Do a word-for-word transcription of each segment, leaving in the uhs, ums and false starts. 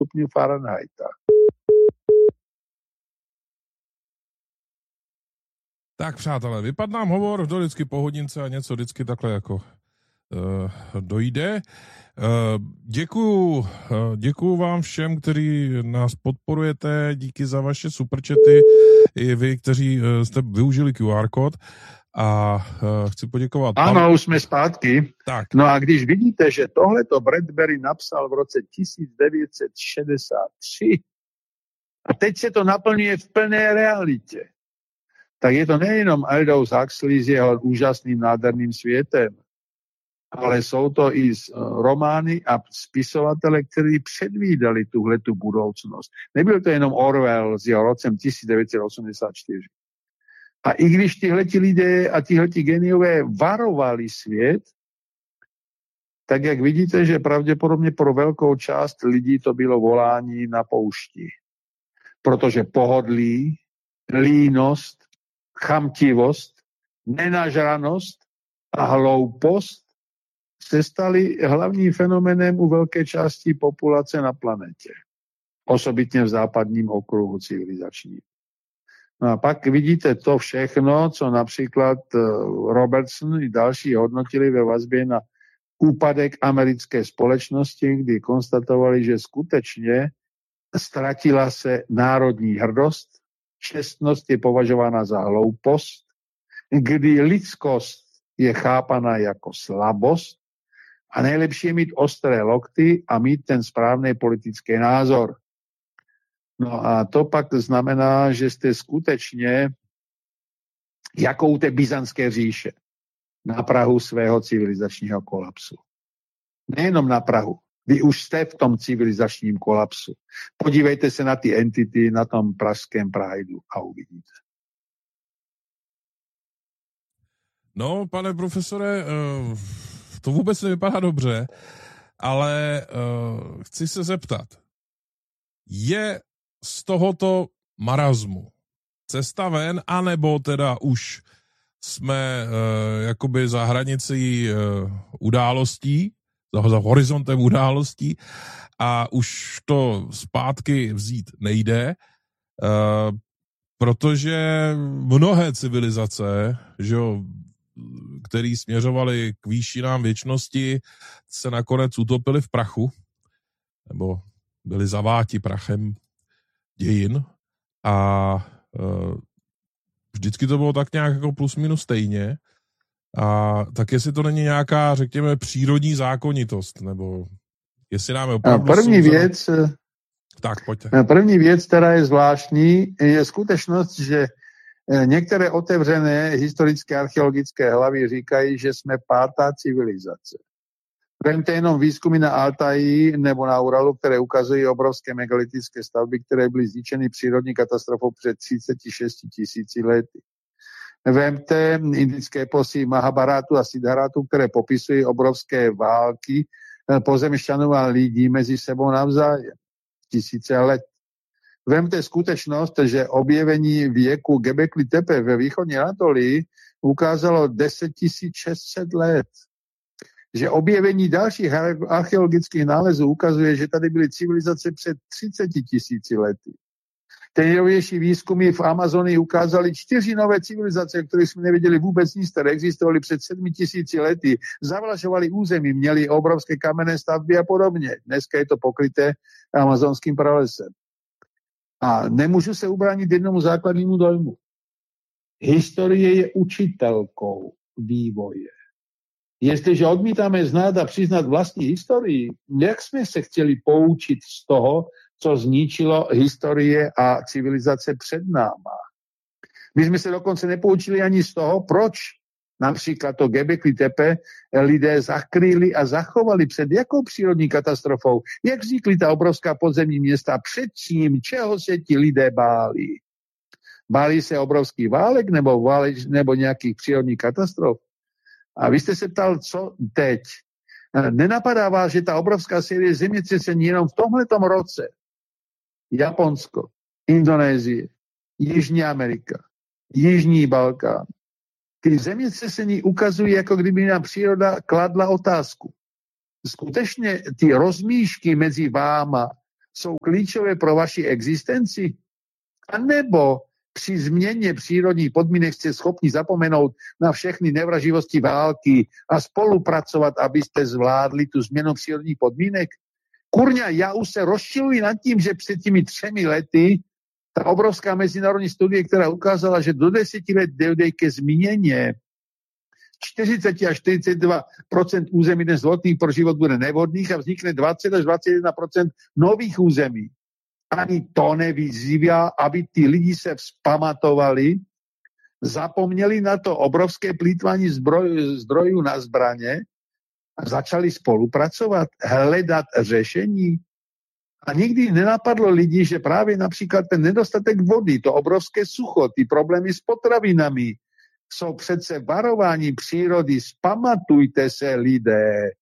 stupňů Fahrenheita. Tak přátelé, vypadl nám hovor, to vždycky po hodince a něco vždycky takhle jako uh, dojde. Uh, děkuju, uh, děkuju vám všem, kteří nás podporujete, díky za vaše superchaty, i vy, kteří uh, jste využili Q R kód. A uh, chci poděkovat. Ano, Pavel... už jsme zpátky. Tak. No a když vidíte, že tohleto Bradbury napsal v roce devätnásť šesťdesiattri a teď se to naplňuje v plné realitě, tak je to nejenom Aldous Huxley s jeho úžasným, nádherným světem, ale jsou to i romány a spisovatele, kteří předvídali tuhletu budoucnost. Nebyl to jenom Orwell s jeho rokem devätnásť osemdesiatštyri. A i když tihleti lidé a tihleti geniové varovali svět, tak jak vidíte, že pravděpodobně pro velkou část lidí to bylo volání na poušti. Protože pohodlí, línost, chamtivost, nenažranost a hloupost se staly hlavním fenoménem u velké části populace na planetě. Osobitně v západním okruhu civilizačním. No a pak vidíte to všechno, co například Robertson i další hodnotili ve vazbě na úpadek americké společnosti, kdy konstatovali, že skutečně ztratila se národní hrdost, čestnost je považována za hloupost, kdy lidskost je chápaná jako slabost a nejlepší je mít ostré lokty a mít ten správný politický názor. No a to pak znamená, že jste skutečně jako u té byzantské říše na prahu svého civilizačního kolapsu. Nejenom na prahu. Vy už jste v tom civilizačním kolapsu. Podívejte se na ty entity na tom pražském Prideu a uvidíte. No, pane profesore, to vůbec nevypadá dobře, ale chci se zeptat. Je z tohoto marazmu cesta ven, anebo teda už jsme uh, jakoby za hranicí uh, událostí, za, za horizontem událostí a už to zpátky vzít nejde, uh, protože mnohé civilizace, že jo, který směřovali k výšinám věčnosti, se nakonec utopili v prachu, nebo byli zaváti prachem dějin a uh, vždycky to bylo tak nějak jako plus minus stejně a tak jestli to není nějaká, řekněme, přírodní zákonitost, nebo jestli nám opravdu... První jsou... věc, tak, pojďte. První věc, která je zvláštní, je skutečnost, že některé otevřené historické archeologické hlavy říkají, že jsme pátá civilizace. Vemte jenom výzkumy na Altaji nebo na Uralu, které ukazují obrovské megalitické stavby, které byly zničeny přírodní katastrofou před třicet šest tisíci lety. Vemte indické posy Mahabharatu a Siddharatu, které popisují obrovské války pozemšťanů a lidí mezi sebou navzájem. Tisíce let. Vemte skutečnost, že objevení věku Göbekli Tepe ve východní Anatolii ukázalo deset tisíc šest set let. Že objevení dalších archeologických nálezů ukazuje, že tady byly civilizace před třiceti tisíci lety. Ty nejnovější výzkumy v Amazonii ukázaly čtyři nové civilizace, o kterých jsme nevěděli vůbec nic, které existovaly před sedmi tisíci lety, zavlažovaly území, měly obrovské kamenné stavby a podobně. Dneska je to pokryté amazonským pralesem. A nemůžu se ubránit jednomu základnímu dojmu. Historie je učitelkou vývoje. Jestliže odmítáme znát a přiznat vlastní historii, jak jsme se chtěli poučit z toho, co zničilo historie a civilizace před náma. My jsme se dokonce nepoučili ani z toho, proč například to Göbekli Tepe lidé zakryli a zachovali před jakou přírodní katastrofou, jak vznikly ta obrovská podzemní města, před čím, čeho se ti lidé báli. Báli se obrovský válek nebo, válek, nebo nějakých přírodních katastrof. A vy jste se ptal, co teď. Nenapadá vás, že ta obrovská série zemětřesení jenom v tomhletom roce Japonsko, Indonésie, Jižní Amerika, Jižní Balkán. Ty zemětřesení ukazují, jako kdyby nám příroda kladla otázku. Skutečně ty rozmíšky mezi váma jsou klíčové pro vaši existenci? A nebo při změně přírodních podmínek jste schopni zapomenout na všechny nevraživosti války a spolupracovat, abyste zvládli tu změnu přírodních podmínek? Kurňa, já už se rozčiluji nad tím, že před těmi třemi lety ta obrovská mezinárodní studie, která ukázala, že do deseti let dojde ke změně čtyřicet až čtyřicet dva procent území dnes vhodných pro život bude nevhodných a vznikne dvacet až dvacet jedna procent nových území. Ani to nevyzývá, aby ty lidi se vzpamatovali, zapomněli na to obrovské plýtvání zdrojů, zdrojů na zbraně a začali spolupracovat, hledat řešení. A nikdy nenapadlo lidi, že právě například ten nedostatek vody, to obrovské sucho, ty problémy s potravinami, jsou přece varování přírody. Vzpamatujte se, lidé.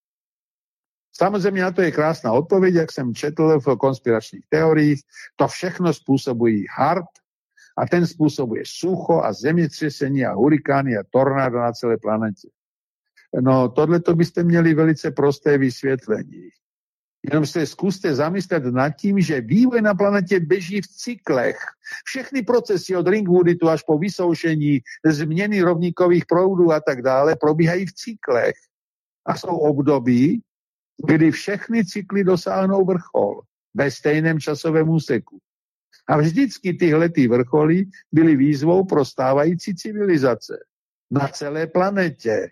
Samozřejmě na to je krásná odpověď, jak jsem četl v konspiračních teoriích. To všechno způsobují HAARP a ten způsobuje sucho a zemětřesení a hurikány a tornádo na celé planetě. No, tohleto byste měli velice prosté vysvětlení. Jenom se zkuste zamyslet nad tím, že vývoj na planetě běží v cyklech. Všechny procesy od Ringwooditu až po vysoušení, změny rovníkových proudů a tak dále probíhají v cyklech. A jsou období, kdy všechny cykly dosáhnou vrchol ve stejném časovém úseku. A vždycky tyhle ty vrcholy byly výzvou pro stávající civilizace na celé planetě.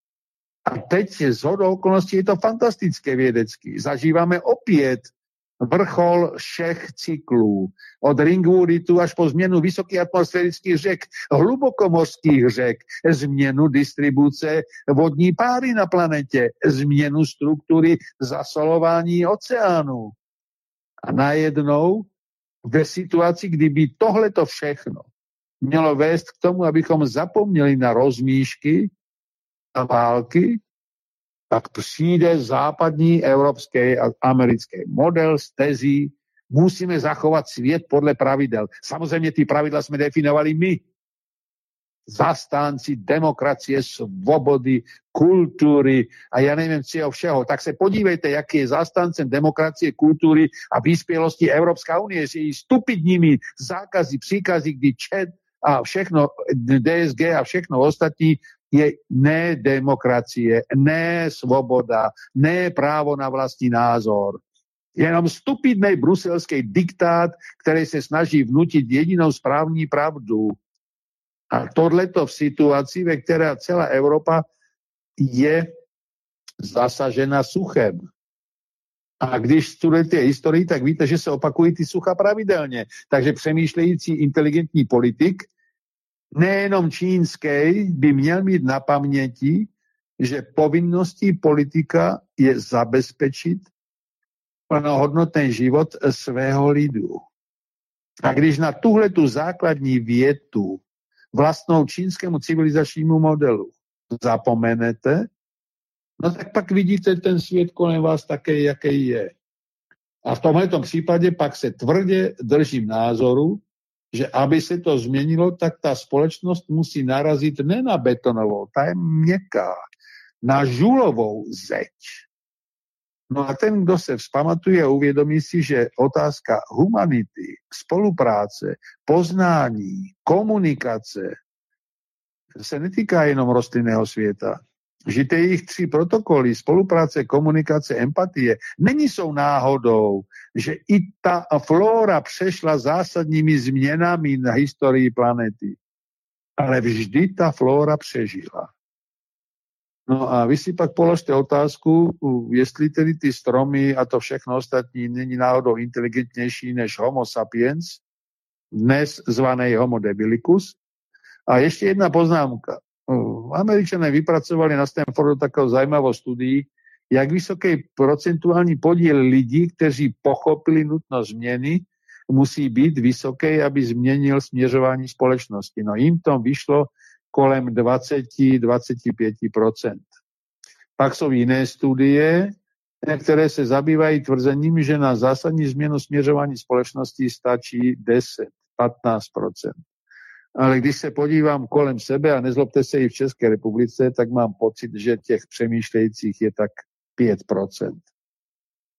A teď z hodou okolností je to fantastické vědecky. Zažíváme opět vrchol všech cyklů. Od Ringwooditu až po změnu vysokých atmosférických řek, hlubokomořských řek, změnu distribuce vodní páry na planetě, změnu struktury zasolování oceánů. A najednou ve situaci, kdyby tohleto všechno mělo vést k tomu, abychom zapomněli na rozmíšky a války, tak přijde západní evropský a americký model z tezí, musíme zachovat svět podle pravidel. Samozřejmě ty pravidla jsme definovali my. Zastánci demokracie, svobody, kultury a já nevím čeho všeho. Tak se podívejte, jaký je zastáncem demokracie, kultury a vyspělosti Evropská unie, že jí stupidními zákazy, příkazy, kdy čet a všechno, D S G a všechno ostatní je ne demokracie, ne svoboda, ne právo na vlastní názor. Jenom stupidný bruselský diktát, který se snaží vnutit jedinou správní pravdu. A tohleto v situaci, ve které celá Evropa je zasažena suchem. A když studujete historii, tak víte, že se opakují ty sucha pravidelně. Takže přemýšlející inteligentní politik, nejenom čínský, by měl mít na paměti, že povinností politika je zabezpečit plnohodnotný život svého lidu. A když na tuhletu základní větu vlastnou čínskému civilizačnímu modelu zapomenete, no tak pak vidíte ten svět kolem vás také, jaký je. A v tomhletom případě pak se tvrdě držím názoru, že aby se to změnilo, tak ta společnost musí narazit ne na betonovou, ta je měkká, na žulovou zeď. No a ten, kdo se vzpamatuje a uvědomí si, že otázka humanity, spolupráce, poznání, komunikace se netýká jenom rostlinného světa. Že ty jejich tři protokoly, spolupráce, komunikace, empatie, není jsou náhodou, že i ta flóra přešla zásadními změnami na historii planety. Ale vždy ta flóra přežila. No a vy si pak položte otázku, jestli tedy ty stromy a to všechno ostatní není náhodou inteligentnější než Homo sapiens, dnes zvaný Homo debilicus. A ještě jedna poznámka. Američané vypracovali na Stanfordu takovou zajímavou studii, jak vysoký procentuální podíl lidí, kteří pochopili nutnost změny, musí být vysoký, aby změnil směřování společnosti. No jim to vyšlo kolem dvacet až dvacet pět procent. Pak jsou jiné studie, které se zabývají tvrzením, že na zásadní změnu směřování společnosti stačí deset až patnáct procent. Ale když se podívám kolem sebe, a nezlobte se i v České republice, tak mám pocit, že těch přemýšlejících je tak pět procent.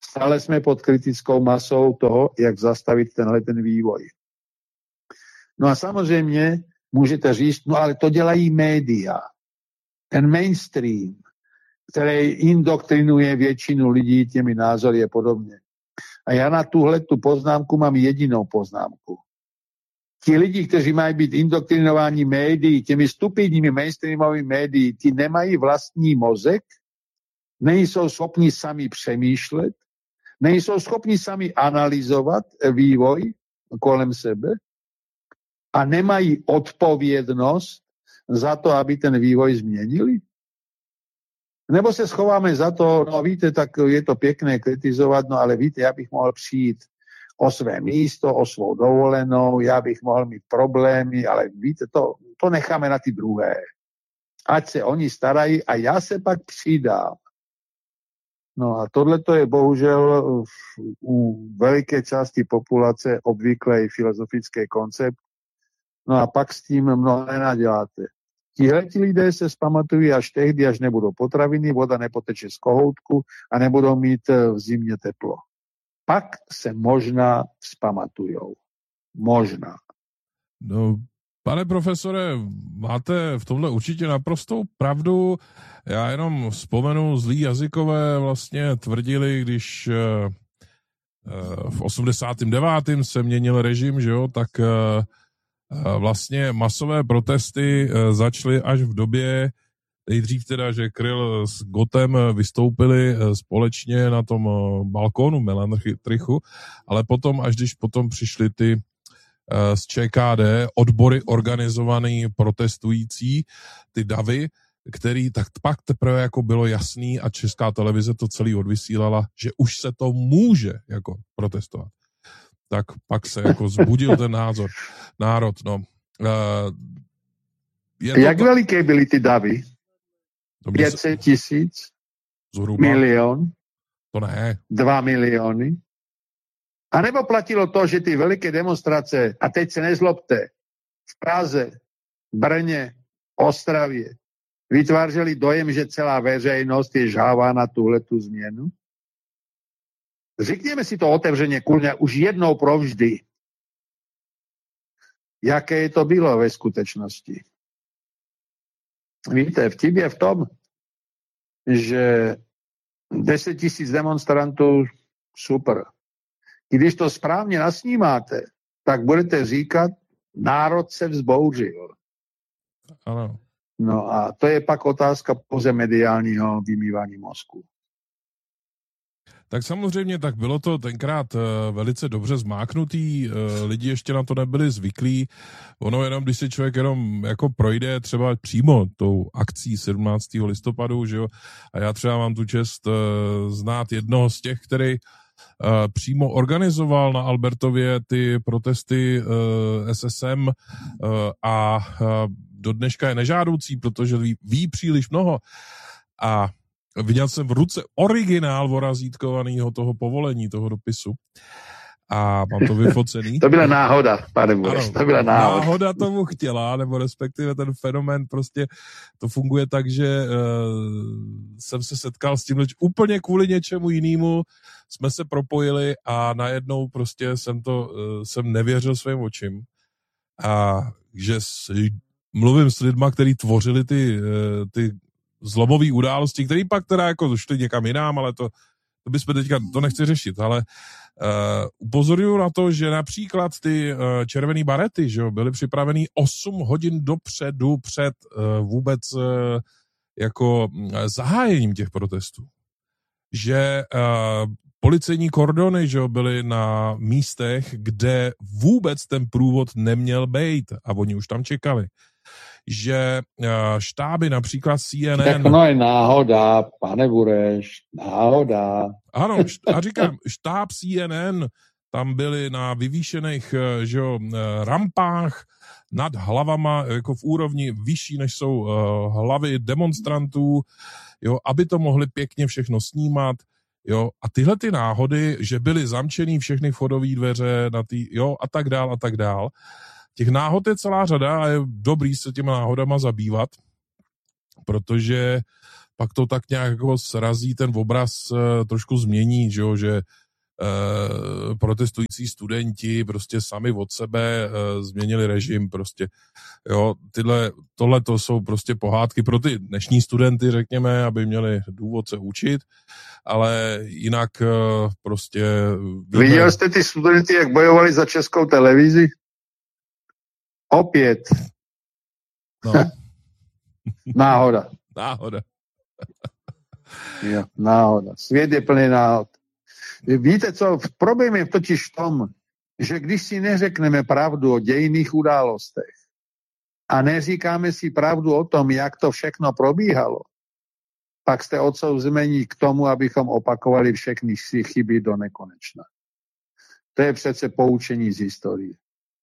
Stále jsme pod kritickou masou toho, jak zastavit tenhle ten vývoj. No a samozřejmě můžete říct, no ale to dělají média. Ten mainstream, který indoktrinuje většinu lidí těmi názory a podobně. A já na tuhle tu poznámku mám jedinou poznámku. Ti lidi, kteří mají být indoktrinováni médií, těmi stupidními mainstreamovými médií, ti nemají vlastní mozek, nejsou schopni sami přemýšlet, nejsou schopni sami analyzovat vývoj kolem sebe a nemají odpovědnost za to, aby ten vývoj změnili. Nebo se schováme za to, no víte, tak je to pěkné kritizovat, no ale víte, já bych mohl přijít o své místo, o svou dovolenou, já bych mohl mít problémy, ale víte, to, to necháme na ty druhé. Ať se oni starají a já se pak přidám. No a tohleto je bohužel u veliké části populace obvyklý filozofický koncept. No a pak s tím mnoho nenaděláte. Tihleti lidé se zpamatují až tehdy, až nebudou potraviny, voda nepoteče z kohoutku a nebudou mít v zimě teplo. Pak se možná vzpamatujou. Možná. No, pane profesore, máte v tomhle určitě naprostou pravdu. Já jenom vzpomenu, zlí jazykové vlastně tvrdili, když v osmdesátém devátém se měnil režim, že jo, tak vlastně masové protesty začaly až v době, nejdřív teda, že Kryl s Gottem vystoupili společně na tom balkónu Melantrichu, ale potom, až když potom přišly ty z ČKD, odbory organizovaný protestující, ty davy, který tak pak teprve jako bylo jasný a Česká televize to celý odvysílala, že už se to může jako protestovat. Tak pak se jako zbudil ten názor, národ, no. Uh, Jak to... veliké byly ty davy? pět set tisíc? Zhruba? Milion? To ne. Dva miliony? A nebo platilo to, že ty veliké demonstrace, a teď se nezlobte, v Praze, Brně, Ostravě, vytvářeli dojem, že celá veřejnost je žává na tuhletu změnu? Řekněme si to otevřeně, kurňa, už jednou provždy. Jaké to bylo ve skutečnosti? Víte, vtip je v tom, že deset tisíc demonstrantů, super. Když to správně nasnímáte, tak budete říkat, národ se vzbouřil. Ano. No a to je pak otázka pouze mediálního vymývání mozku. Tak samozřejmě, tak bylo to tenkrát uh, velice dobře zmáknutý, uh, lidi ještě na to nebyli zvyklí, ono jenom, když se člověk jenom jako projde třeba přímo tou akcí sedmnáctého listopadu, že jo, a já třeba mám tu čest uh, znát jednoho z těch, který uh, přímo organizoval na Albertově ty protesty uh, S S M uh, a uh, do dneška je nežádoucí, protože ví, ví příliš mnoho a viděl jsem v ruce originál vorazítkovaného toho povolení, toho dopisu. A mám to vyfocený. To byla náhoda, pane Boris, to byla náhoda. Náhoda tomu chtěla, nebo respektive ten fenomén prostě to funguje tak, že uh, jsem se setkal s tímhle úplně kvůli něčemu jinému, jsme se propojili a najednou prostě jsem to, uh, jsem nevěřil svým očím. A že s, mluvím s lidma, kteří tvořili ty, uh, ty zlomový události, který pak teda jako šli někam jinam, ale to, to bychom teďka, to nechci řešit, ale uh, upozorňuji na to, že například ty uh, červený barety, že jo, byly připravený osm hodin dopředu před uh, vůbec uh, jako uh, zahájením těch protestů. Že uh, policejní kordony, že jo, byly na místech, kde vůbec ten průvod neměl být a oni už tam čekali. Že štáby například C N N... Všechno je náhoda, pane Bureš, náhoda. Ano, a říkám, štáb C N N, tam byli na vyvýšených, že jo, rampách nad hlavama, jako v úrovni vyšší, než jsou uh, hlavy demonstrantů, jo, aby to mohli pěkně všechno snímat, jo, a tyhle ty náhody, že byly zamčený všechny vchodové dveře, na tý, jo, a tak dál, a tak dál. Těch náhod je celá řada a je dobrý se těma náhodama zabývat, protože pak to tak nějak jako srazí, ten obraz uh, trošku změní, že jo, že Uh, protestující studenti prostě sami od sebe uh, změnili režim prostě, jo, tyhle, tohle to jsou prostě pohádky pro ty dnešní studenty, řekněme, aby měli důvod se učit, ale jinak uh, prostě... Víme... Viděl jste ty studenty, jak bojovali za Českou televizi? Opět. No. Náhoda. Náhoda. Jo, náhoda. Svět je plný náhod. Víte co, problém je totiž v tom, že když si neřekneme pravdu o dějinných událostech a neříkáme si pravdu o tom, jak to všechno probíhalo, pak jste odsouzení k tomu, abychom opakovali všechny si chyby do nekonečna. To je přece poučení z historie.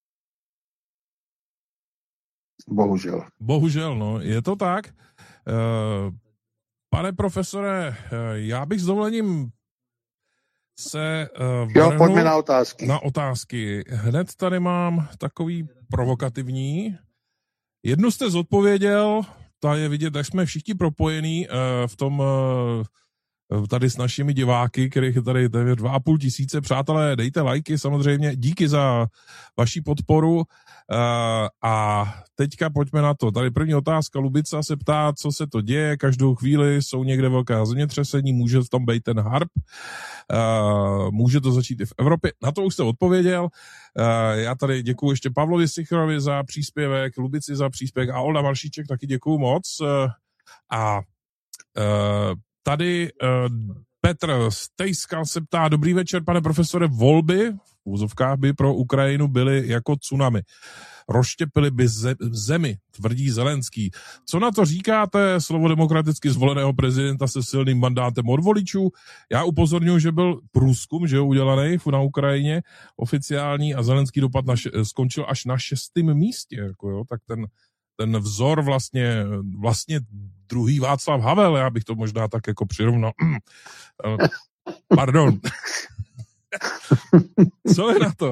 Bohužel. Bohužel, no, je to tak. Uh, pane profesore, uh, já bych s dovolením se uh, jo, pojďme na otázky. Na otázky. Hned tady mám takový provokativní. Jednu jste zodpověděl, ta je vidět, jak jsme všichni propojení uh, v tom uh, tady s našimi diváky, kterých je tady dva a půl tisíce. Přátelé, dejte lajky samozřejmě. Díky za vaši podporu. Uh, a teďka pojďme na to. Tady první otázka. Lubica se ptá, co se to děje. Každou chvíli jsou někde velká zemětřesení, může v tom být ten harp. Uh, může to začít i v Evropě. Na to už jste odpověděl. Uh, já tady děkuji ještě Pavlovi Sichrovi za příspěvek, Lubici za příspěvek a Olda Maršíček taky děkuji moc. Uh, a uh, tady uh, Petr Stejskal se ptá, dobrý večer, pane profesore, volby v úzovkách by pro Ukrajinu byly jako tsunami. Rozštěpili by zemi, tvrdí Zelenský. Co na to říkáte, slovo demokraticky zvoleného prezidenta se silným mandátem od voličů? Já upozorňuji, že byl průzkum, že udělaný na Ukrajině oficiální a Zelenský dopad na, skončil až na šestém místě. Jako jo, tak ten, ten vzor vlastně, vlastně druhý Václav Havel, já bych to možná tak jako přirovnal. Pardon. Co je na to?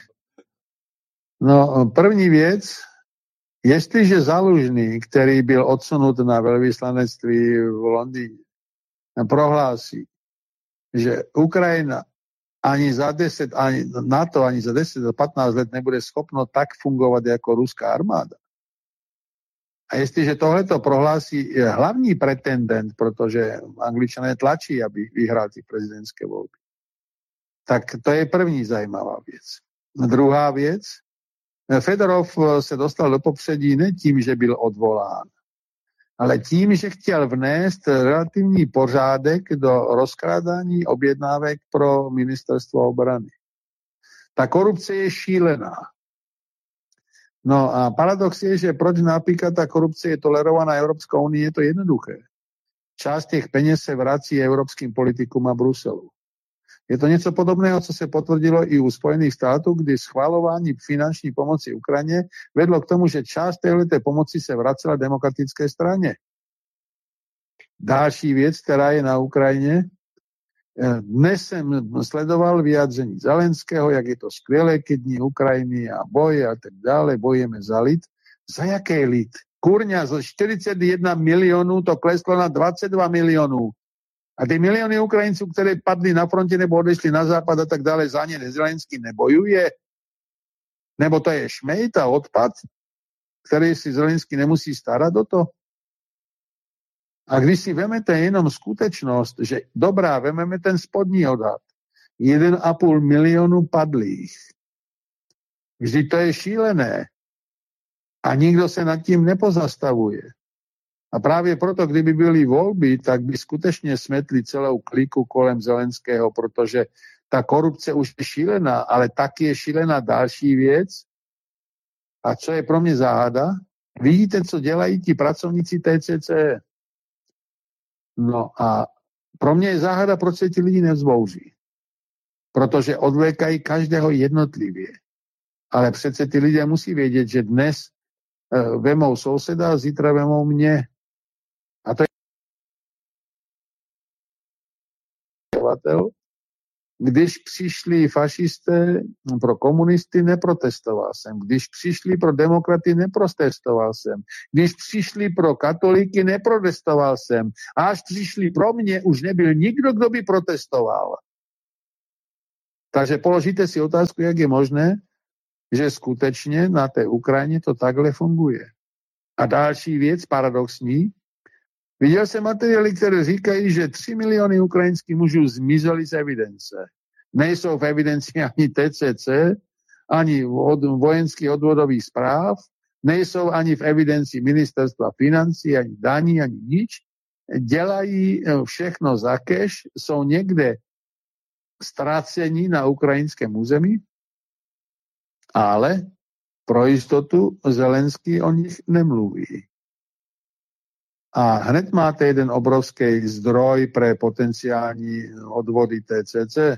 No, první věc, jestliže Zalužný, který byl odsunut na velvyslanectví v Londýně, prohlásí, že Ukrajina ani za deset, ani NATO ani za deset, patnáct let nebude schopno tak fungovat jako ruská armáda. A jestliže tohleto prohlásí hlavní pretendent, protože Angličané tlačí, aby vyhrál ty prezidentské volby, tak to je první zajímavá věc. Druhá věc, Fedorov se dostal do popředí ne tím, že byl odvolán, ale tím, že chtěl vnést relativní pořádek do rozkrádání objednávek pro ministerstvo obrany. Ta korupce je šílená. No a paradox je, že proč například ta korupce je tolerovaná Evropskou unii, je to jednoduché. Část těch peněz se vrací evropským politikům a Bruselu. Je to něco podobného, co se potvrdilo i u Spojených států, kdy schvalování finanční pomoci Ukrajině vedlo k tomu, že část téhleté pomoci se vracela demokratické straně. Další věc, která je na Ukrajině, dnes jsem sledoval vyjádření Zelenského, jak je to skvělé, ke dní Ukrajiny a boje a tak dále, bojujeme za lid. Za jaké lid? Kurňa, zo čtyřicet jedna milionů to kleslo na dvacet dva milionů. A ty miliony Ukrajinců, které padly na frontě nebo odešli na západ a tak dále, za ně Zelenský nebojuje? Nebo to je šmejt a odpad, který si Zelenský nemusí starat o to? A když si vemete jenom skutečnost, že dobrá, vememe ten spodní odhad, jeden a půl milionu padlých. Vždyť to je šílené. A nikdo se nad tím nepozastavuje. A právě proto, kdyby byly volby, tak by skutečně smetli celou kliku kolem Zelenského, protože ta korupce už je šílená, ale taky je šílená další věc. A co je pro mě záhada? Vidíte, co dělají ti pracovníci T C C. No a pro mě je záhada, proč se ti lidi nevzbouří. Protože odvlékají každého jednotlivě. Ale přece ty lidé musí vědět, že dnes uh, vemou souseda a zítra vemou mě. A to je Když přišli fašisté pro komunisty, neprotestoval jsem. Když přišli pro demokraty, neprotestoval jsem. Když přišli pro katolíky, neprotestoval jsem. A až přišli pro mě, už nebyl nikdo, kdo by protestoval. Takže položíte si otázku, jak je možné, že skutečně na té Ukrajině to takhle funguje. A další věc, paradoxní, viděl jsem materiály, které říkají, že tři miliony ukrajinských mužů zmizely z evidence. Nejsou v evidenci ani T C C, ani od vojenských odvodových zpráv, nejsou ani v evidenci ministerstva financí, ani daní, ani nič. Dělají všechno za cash, jsou někde ztracení na ukrajinském území, ale pro jistotu Zelenský o nich nemluví. A hned máte jeden obrovský zdroj pre potenciální odvody T C C.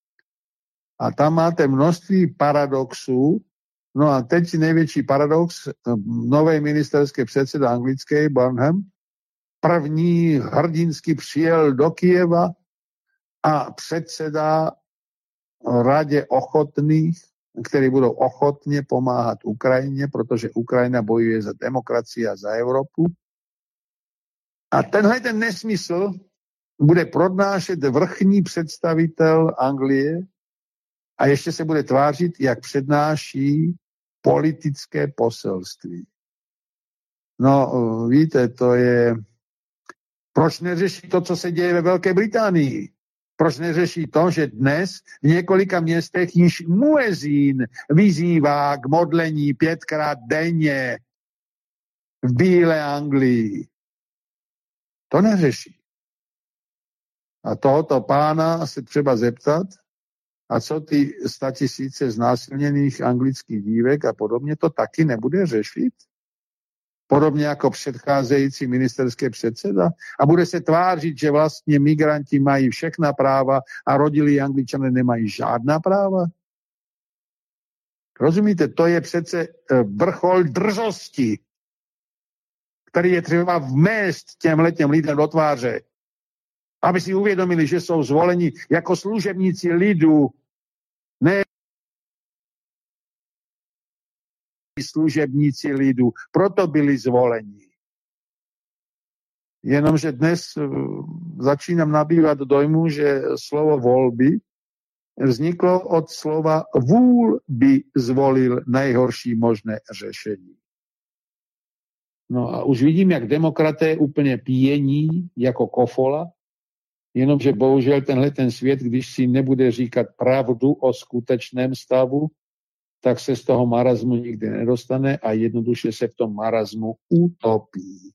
A tam máte množství paradoxů. No a teď největší paradox, nový ministerský předseda anglický, Burnham, první hrdinsky přijel do Kyjeva a předseda radě ochotných, kteří budou ochotně pomáhat Ukrajině, protože Ukrajina bojuje za demokracii a za Evropu. A tenhle ten nesmysl bude prodnášet vrchní představitel Anglie a ještě se bude tvářit, jak přednáší politické poselství. No, víte, to je... Proč neřeší to, co se děje ve Velké Británii? Proč neřeší to, že dnes v několika městech již muezín vyzývá k modlení pětkrát denně v Bílé Anglii? To neřeší. A tohoto pána se třeba zeptat, a co ty statisíce znásilněných anglických dívek a podobně, to taky nebude řešit? Podobně jako předcházející ministerské předseda? A bude se tvářit, že vlastně migranti mají všechna práva a rodilí Angličané nemají žádná práva? Rozumíte, to je přece vrchol drzosti, který je třeba vmést těmhletěm lidem do tváře, aby si uvědomili, že jsou zvoleni jako služebníci lidu, ne služebníci lidu, proto byli zvoleni. Jenomže dnes začínám nabývat dojmu, že slovo volby vzniklo od slova vůl by zvolil nejhorší možné řešení. No a už vidím, jak demokraté úplně pijení jako kofola, jenomže bohužel tenhle ten svět, když si nebude říkat pravdu o skutečném stavu, tak se z toho marazmu nikdy nedostane a jednoduše se v tom marazmu utopí.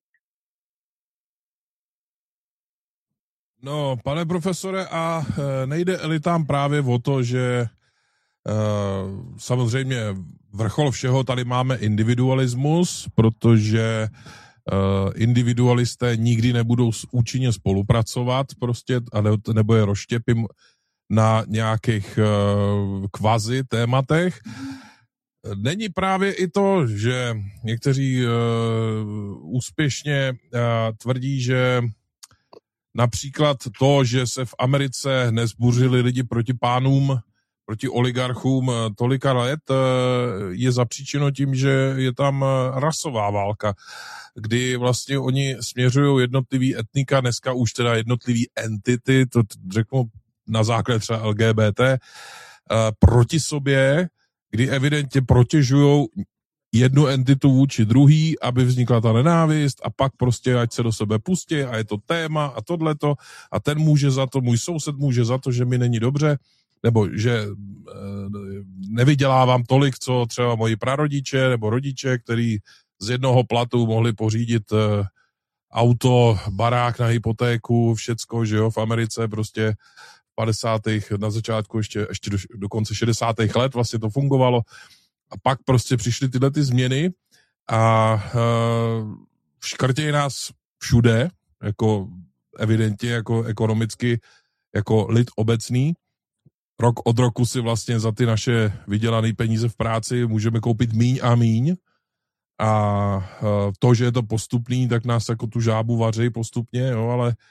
No, pane profesore, a nejde elitám právě o to, že uh, samozřejmě vrchol všeho tady máme individualismus, protože uh, individualisté nikdy nebudou účinně spolupracovat prostě, nebo je rozštěpím na nějakých uh, kvazi tématech. Není právě i to, že někteří uh, úspěšně uh, tvrdí, že například to, že se v Americe nezbuřili lidi proti pánům, proti oligarchům tolika let, je zapříčeno tím, že je tam rasová válka, kdy vlastně oni směřují jednotlivý etnika, dneska už teda jednotlivý entity, to řeknu na základě třeba L G B T, proti sobě, kdy evidentně protěžují jednu entitu vůči druhý, aby vznikla ta nenávist a pak prostě ať se do sebe pustí a je to téma a tohleto a ten může za to, můj soused může za to, že mi není dobře, nebo že e, nevydělávám tolik, co třeba moji prarodiče nebo rodiče, který z jednoho platu mohli pořídit e, auto, barák na hypotéku, všecko, že jo, v Americe prostě v padesátých na začátku ještě, ještě do, do konce šedesátých let vlastně to fungovalo. A pak prostě přišly tyhle ty změny a uh, škrtějí nás všude, jako evidentně, jako ekonomicky, jako lid obecný. Rok od roku si vlastně za ty naše vydělané peníze v práci můžeme koupit míň a míň. A uh, to, že je to postupný, tak nás jako tu žábu vaří postupně, jo, ale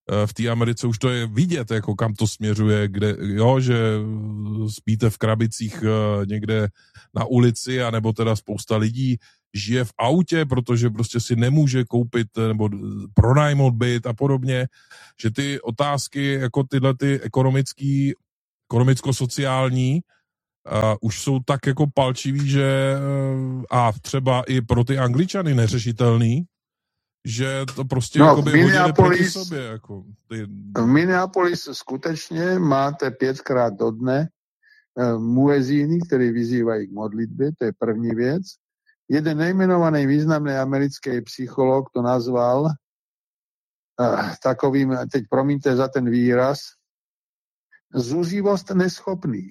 v té Americe už to je vidět, jako kam to směřuje, kde, jo, že spíte v krabicích někde na ulici, anebo teda spousta lidí žije v autě, protože prostě si nemůže koupit nebo pronajmout byt a podobně, že ty otázky, jako tyhle ty ekonomický, ekonomicko-sociální, uh, už jsou tak jako palčivý, že uh, a třeba i pro ty Angličany neřešitelný, že to prostě no, jako by hodili proti Minneapolis, sobě. Jako ty... V Minneapolis skutečně máte pětkrát do dne uh, muezíny, který vyzývají k modlitbě, to je první věc. Jeden nejmenovaný významný americký psycholog to nazval uh, takovým, teď promiňte za ten výraz, zuřivost neschopných.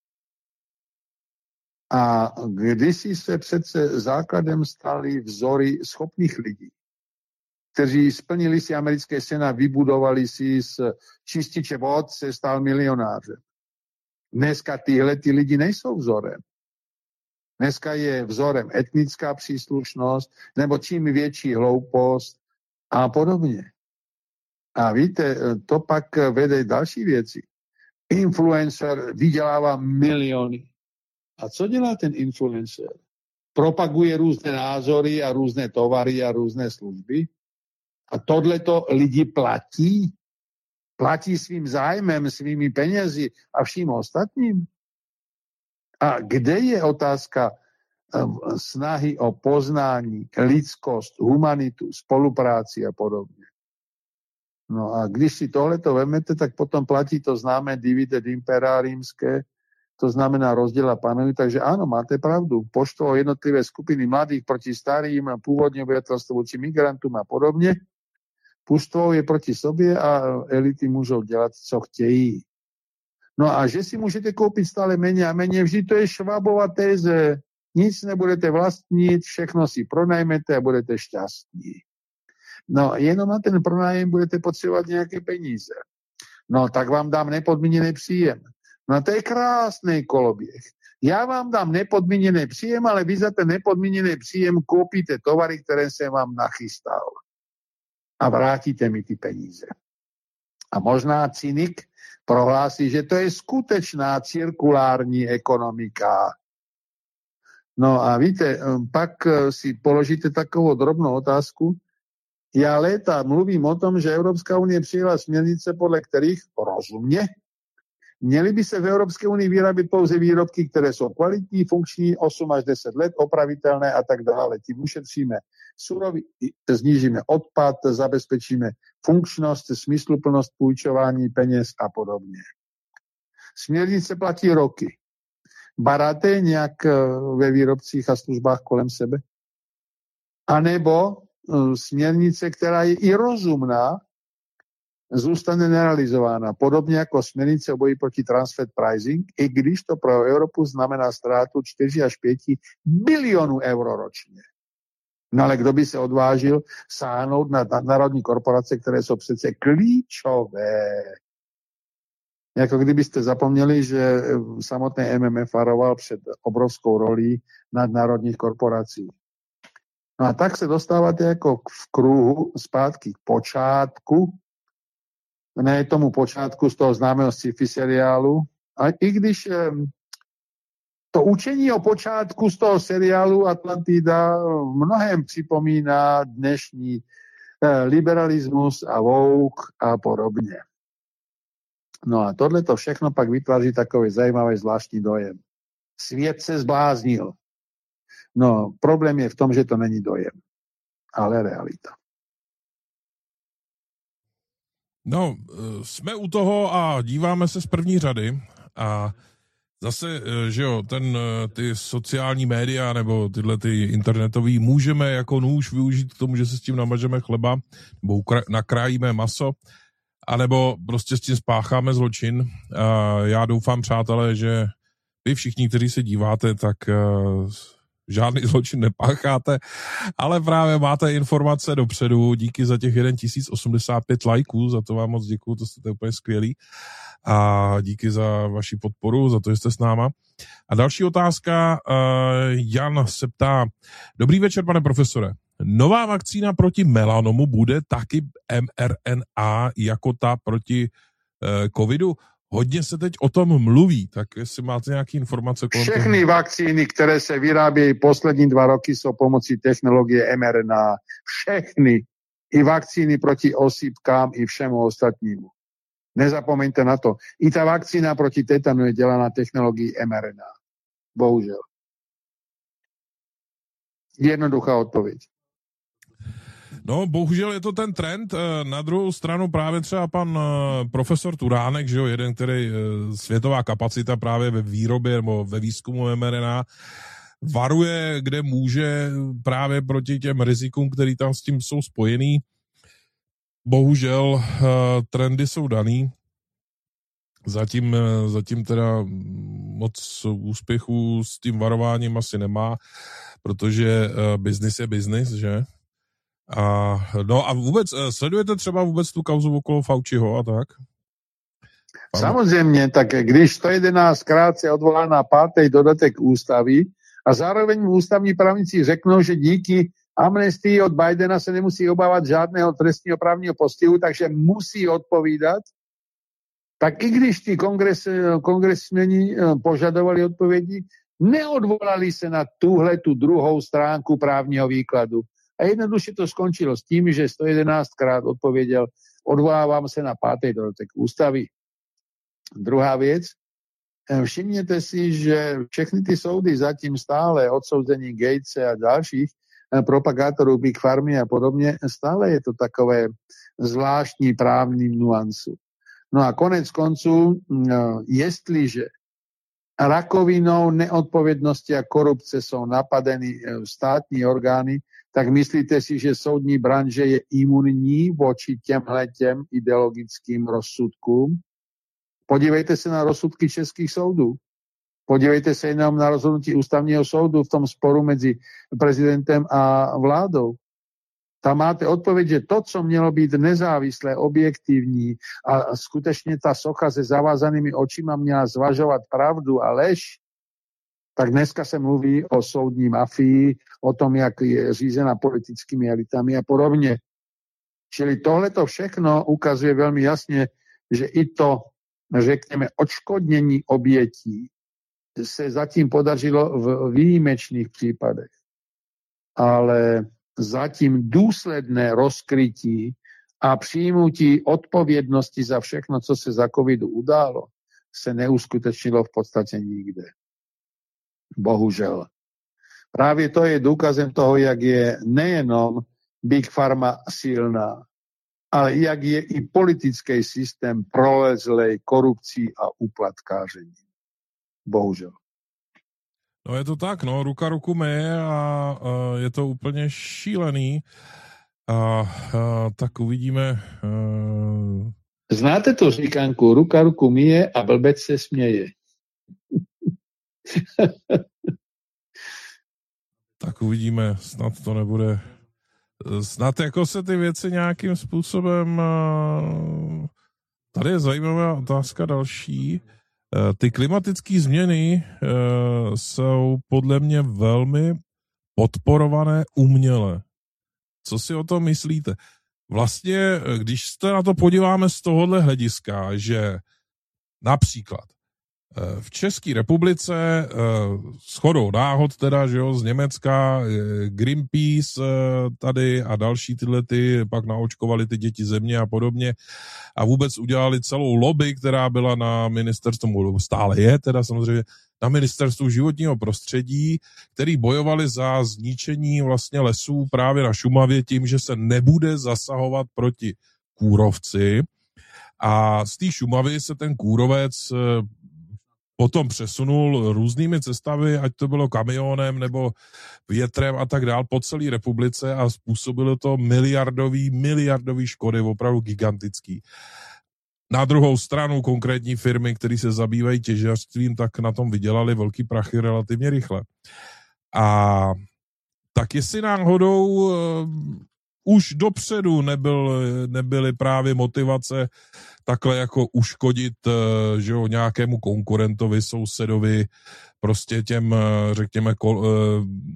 A kdysi se přece základem staly vzory schopných lidí, kteří splnili si americké sen a vybudovali si z čističe vod, se stal milionářem. Dneska tyhle ty lidi nejsou vzorem. Dneska je vzorem etnická příslušnost, nebo čím větší hloupost a podobně. A víte, to pak vede další věci. Influencer vydělává miliony. A co dělá ten influencer? Propaguje různé názory a různé tovary a různé služby. A tohleto lidi platí. Platí svým zájmem, svými penězi a vším ostatním. A kde je otázka snahy o poznání, lidskost, humanitu, spolupráci a podobně? No a když si tohleto vemete, tak potom platí to známé divide impera rímské, to znamená rozdiel a panuj, takže áno, máte pravdu. Poštvo jednotlivé skupiny mladých proti starým, pôvodne obyvateľstvo voči migrantom a podobne. Puštvo je proti sobě a elity môžou dělat, co chtějí. No a že si můžete koupit stále méně a méně, vždy to je Schwabova téze. Nic nebudete vlastnit, všechno si pronajmete a budete šťastní. No jenom na ten pronájem budete potřebovat nějaké peníze. No tak vám dám nepodmíněný příjem. No to je krásný koloběh. Já vám dám nepodmíněný příjem, ale vy za ten nepodmíněný příjem koupíte tovary, které jsem vám nachystal. A vrátíte mi ty peníze. A možná cynik prohlásí, že to je skutečná cirkulární ekonomika. No a víte, pak si položíte takovou drobnou otázku. Já léta mluvím o tom, že Evropská unie přijela směrnice, podle kterých rozumně měly by se v Evropské unii vyrábět pouze výrobky, které jsou kvalitní, funkční, osm až deset let, opravitelné a tak dále. Tím ušetříme surový, znížíme odpad, zabezpečíme funkčnost, smysluplnost půjčování peněz a podobně. Směrnice platí roky. Baráte nějak ve výrobcích a službách kolem sebe? A nebo směrnice, která je i rozumná, zůstane nerealizována. Podobně jako směrnice o boji proti transfer pricing, i když to pro Evropu znamená ztrátu čtyři až pět bilionů euro ročně. No ale kdo by se odvážil sáhnout na národní korporace, které jsou přece klíčové. Jako kdybyste zapomněli, že samotný M M F varoval před obrovskou rolí nadnárodních korporací. No a tak se dostáváte jako v kruhu zpátky k počátku, ne tomu počátku z toho známého sci-fi seriálu, a i když to učení o počátku z toho seriálu Atlantida mnohem připomíná dnešní liberalismus a woke a podobně. No a tohle to všechno pak vytváří takový zajímavý zvláštní dojem. Svět se zbláznil. No, problém je v tom, že to není dojem, ale realita. No, jsme u toho a díváme se z první řady a zase, že jo, ten, ty sociální média nebo tyhle ty internetový můžeme jako nůž využít k tomu, že se s tím namažeme chleba nebo nakrájíme maso, anebo prostě s tím spácháme zločin. A já doufám, přátelé, že vy všichni, kteří se díváte, tak žádný zločin nepácháte, ale právě máte informace dopředu. Díky za těch tisíc osmdesát pět lajků, za to vám moc děkuju, to jste úplně skvělý. A díky za vaši podporu, za to, že jste s náma. A další otázka, uh, Jan se ptá, dobrý večer, pane profesore. nová vakcína proti melanomu bude taky mRNA jako ta proti uh, covidu. Hodně se teď o tom mluví, tak jestli máte nějaké informace kolem toho. Všechny vakcíny, které se vyrábějí poslední dva roky, jsou pomocí technologie mRNA. Všechny. I vakcíny proti osýpkám, i všemu ostatnímu. Nezapomeňte na to. I ta vakcína proti tetanu je dělaná technologií mRNA. Bohužel. Jednoduchá odpověď. No, bohužel je to ten trend. Na druhou stranu právě třeba pan profesor Turánek, že jo, jeden, který světová kapacita právě ve výrobě nebo ve výzkumu mRNA, varuje, kde může právě proti těm rizikům, který tam s tím jsou spojený. Bohužel trendy jsou daný. Zatím, zatím teda moc úspěchů s tím varováním asi nemá, protože biznis je biznis, že? A, no a vůbec, sledujete třeba vůbec tu kauzu okolo Fauciho a tak? Samozřejmě, tak když sto jedenáctkrát se odvolá na pátý dodatek ústavy a zároveň ústavní právníci řeknou, že díky amnestii od Bidena se nemusí obávat žádného trestního právního postihu, takže musí odpovídat, tak i když ti kongres, kongresmeni požadovali odpovědi, neodvolali se na tuhle tu druhou stránku právního výkladu. A jednoduše to skončilo s tím, že sto jedenáctkrát odpověděl, odvolávám se na pátý dodatek ústavy. Druhá věc, všimněte si, že všechny ty soudy zatím stále, odsouzení Gatese a dalších propagátorů Big Pharmy a podobně, stále je to takové zvláštní právní nuansu. No a konec konců, jestliže rakovinou neodpovědnosti a korupce jsou napadeny státní orgány, tak myslíte si, že soudní branže je imunní voči těmhletěm ideologickým rozsudkům? Podívejte se na rozsudky českých soudů. Podívejte se jenom na rozhodnutí ústavního soudu v tom sporu mezi prezidentem a vládou. Tam máte odpověď, že to, co mělo být nezávislé, objektivní a skutečně ta socha se zavázanými očima měla zvažovat pravdu a lež, tak dneska se mluví o soudní mafii, o tom, jak je řízena politickými elitami a podobně. Čili tohleto všechno ukazuje velmi jasně, že i to, řekněme, odškodnění obětí se zatím podařilo v výjimečných případech. Ale zatím důsledné rozkrytí a přijmutí odpovědnosti za všechno, co se za covidu událo, se neuskutečnilo v podstatě nikde. Bohužel. Právě to je důkazem toho, jak je nejenom Big Pharma silná, ale jak je i politický systém prolezlej korupcí a úplatkáření. Bohužel. No je to tak, no, ruka ruku myje a, a je to úplně šílený. A, a tak uvidíme. A... Znáte tu říkanku, ruka ruku myje a blbec se směje. Tak uvidíme, snad to nebude. Snad jako se ty věci nějakým způsobem... Tady je zajímavá otázka další. Ty klimatické změny jsou podle mě velmi podporované uměle. Co si o tom myslíte? Vlastně, když se na to podíváme z tohohle hlediska, že například v České republice shodou náhod teda, že jo, z Německa Greenpeace tady a další tyhle ty pak naočkovali ty děti země a podobně a vůbec udělali celou lobby, která byla na ministerstvu, stále je teda samozřejmě, na ministerstvu životního prostředí, který bojovali za zničení vlastně lesů právě na Šumavě tím, že se nebude zasahovat proti kůrovci a z té Šumavy se ten kůrovec potom přesunul různými cestami, ať to bylo kamionem nebo větrem a tak dál po celé republice a způsobilo to miliardový, miliardový škody, opravdu gigantický. Na druhou stranu konkrétní firmy, které se zabývají těžařstvím, tak na tom vydělali velký prachy relativně rychle. A tak jestli náhodou uh, už dopředu nebyl, nebyly právě motivace takhle jako uškodit, že jo, nějakému konkurentovi, sousedovi, prostě těm, řekněme, kol,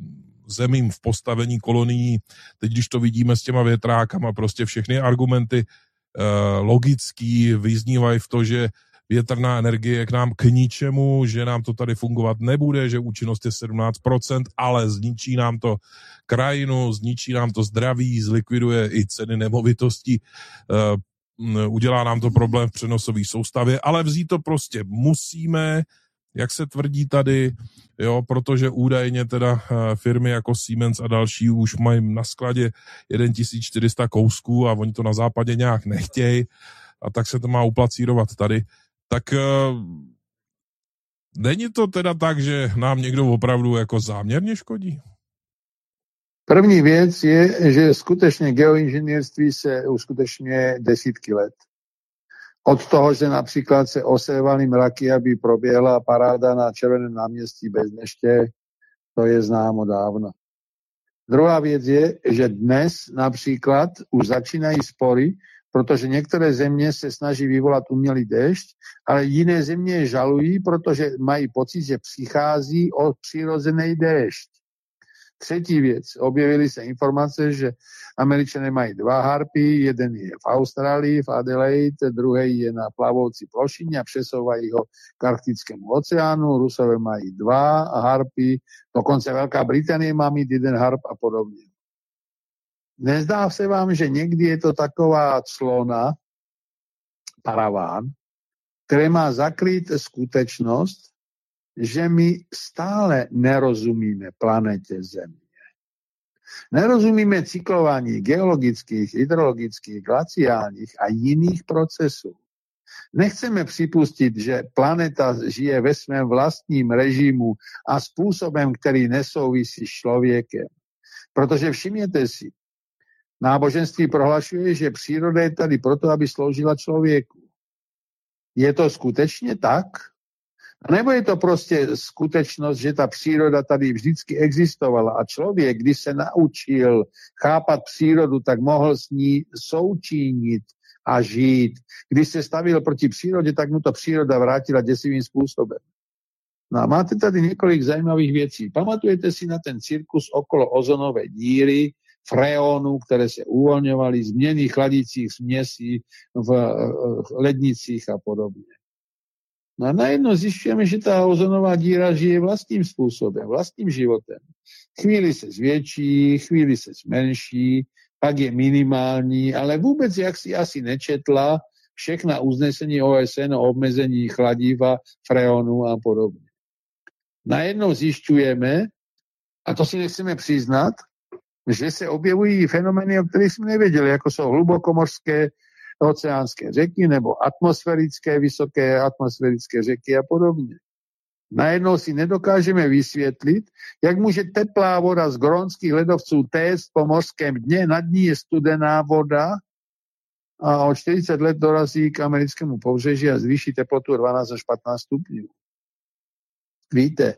zemím v postavení kolonií. Teď, když to vidíme s těma větrákama, prostě všechny argumenty uh, logický vyznívají v to, že větrná energie je k nám k ničemu, že nám to tady fungovat nebude, že účinnost je sedmnáct procent, ale zničí nám to krajinu, zničí nám to zdraví, zlikviduje i ceny nemovitostí, uh, udělá nám to problém v přenosové soustavě, ale vzít to prostě musíme, jak se tvrdí tady, jo, protože údajně teda uh, firmy jako Siemens a další už mají na skladě tisíc čtyři sta kousků a oni to na západě nějak nechtějí a tak se to má uplacírovat tady. Tak uh, není to teda tak, že nám někdo opravdu jako záměrně škodí? První věc je, že skutečně geoinženýrství se uskutečňuje desítky let. Od toho, že například se osévaly mraky, aby proběhla paráda na Červeném náměstí bez deště, to je známo dávno. Druhá věc je, že dnes například už začínají spory, protože některé země se snaží vyvolat umělý déšť, ale jiné země žalují, protože mají pocit, že přichází o přirozený déšť. Třetí věc. Objevily se informace, že Američané mají dva harpy, jeden je v Austrálii, v Adelaide, druhý je na plavoucí plošině a přesouvají ho k Arktickému oceánu. Rusové mají dva harpy, dokonce Velká Británie má mít jeden harp a podobně. Nezdá se vám, že někdy je to taková clona, paraván, který má zakrýt skutečnost, že my stále nerozumíme planetě Země. Nerozumíme cyklování geologických, hydrologických, glaciálních a jiných procesů. Nechceme připustit, že planeta žije ve svém vlastním režimu a způsobem, který nesouvisí s člověkem. Protože všimněte si, náboženství prohlašuje, že příroda je tady proto, aby sloužila člověku. Je to skutečně tak? A nebo je to prostě skutečnost, že ta příroda tady vždycky existovala a člověk, když se naučil chápat přírodu, tak mohl s ní součinit a žít. Když se stavil proti přírodě, tak mu to příroda vrátila děsivým způsobem. No a máte tady několik zajímavých věcí. Pamatujete si na ten cirkus okolo ozonové díry, freonů, které se uvolňovaly, změny chladících směsí v lednicích a podobně. No a najednou zjišťujeme, že ta ozonová díra žije vlastním způsobem, vlastním životem. Chvíli se zvětší, chvíli se zmenší, pak je minimální, ale vůbec, jak si asi nečetla, všechna uznesení O S N o obmezení chladiva, freonu a podobně. Najednou zjišťujeme, a to si nechceme přiznat, že se objevují fenomény, o kterých jsme nevěděli, jako jsou hlubokomorské oceánské řeky nebo atmosférické, vysoké atmosférické řeky a podobně. Najednou si nedokážeme vysvětlit, jak může teplá voda z grónských ledovců téct po mořském dně, nad ní je studená voda a o čtyřicet let dorazí k americkému pobřeží a zvýší teplotu dvanáct až patnáct stupňů. Víte,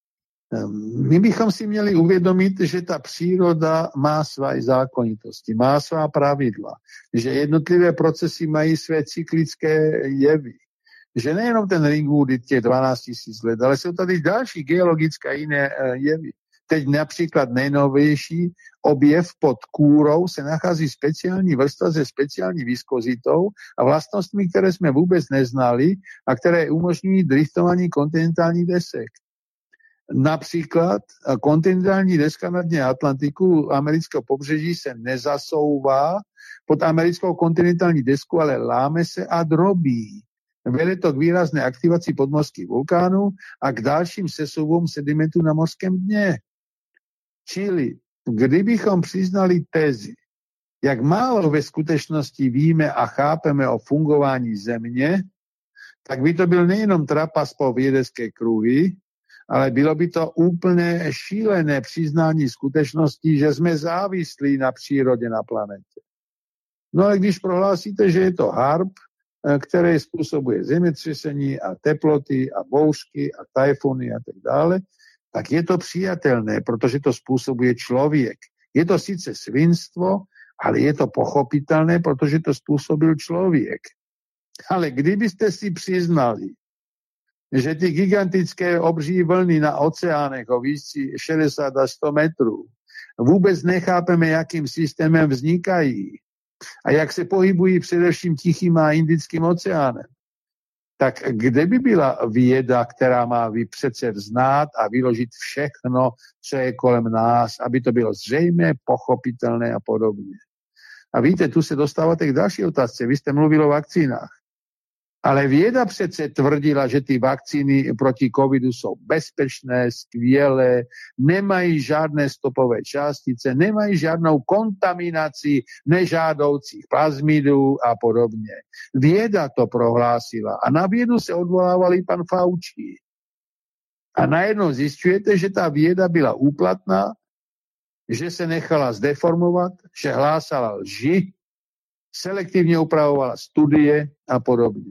my bychom si měli uvědomit, že ta příroda má své zákonitosti, má svá pravidla, že jednotlivé procesy mají své cyklické jevy, že nejenom ten Ringwood je těch dvanáct tisíc let, ale jsou tady další geologické a jiné jevy. Teď například nejnovější objev pod kůrou se nachází speciální vrstva se speciální viskozitou a vlastnostmi, které jsme vůbec neznali a které umožňují driftování kontinentálních desek. Například kontinentální deska na dně Atlantiku amerického pobřeží se nezasouvá pod americkou kontinentální desku, ale láme se a drobí. Vede to k výrazné aktivaci podmořských vulkánů a k dalším sesuvům sedimentů na mořském dně. Čili, kdybychom přiznali tezi, jak málo ve skutečnosti víme a chápeme o fungování Země, tak by to byl nejenom trapas po vědecké kruhy, ale bylo by to úplně šílené přiznání skutečnosti, že jsme závislí na přírodě na planetě. No a když prohlásíte, že je to harp, který způsobuje zemětřesení a teploty a bouřky a tajfuny a tak dále, tak je to přijatelné, protože to způsobuje člověk. Je to sice svinstvo, ale je to pochopitelné, protože to způsobil člověk. Ale kdybyste si přiznali, že ty gigantické obří vlny na oceánech o výšce šedesát až sto metrů vůbec nechápeme, jakým systémem vznikají a jak se pohybují především Tichým a Indickým oceánem. Tak kde by byla věda, která má přece znát a vyložit všechno, co je kolem nás, aby to bylo zřejmé, pochopitelné a podobně. A víte, tu se dostáváte k další otázce. Vy jste mluvil o vakcínách. Ale věda přece tvrdila, že ty vakcíny proti covidu jsou bezpečné, skvělé, nemají žádné stopové částice, nemají žádnou kontaminaci nežádoucích plazmidů a podobně. Věda to prohlásila a na vědu se odvolával i pan Fauci. A najednou zjišťujete, že ta věda byla úplatná, že se nechala zdeformovat, že hlásala lži, selektivně upravovala studie a podobně.